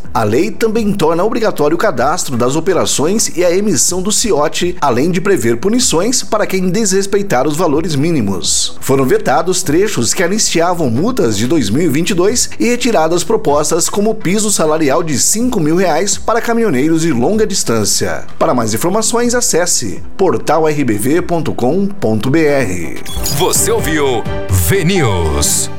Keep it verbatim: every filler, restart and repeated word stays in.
A lei também torna obrigatório o cadastro das operações e a emissão do C I O T, além de prever punições para quem desrespeitar os valores mínimos. Foram vetados trechos que anistiavam multas de dois mil e vinte e dois e retiradas propostas como piso salarial de cinco mil reais para caminhoneiros de longa distância. Para mais informações, acesse portal r b v ponto com ponto b r. Você ouviu V News.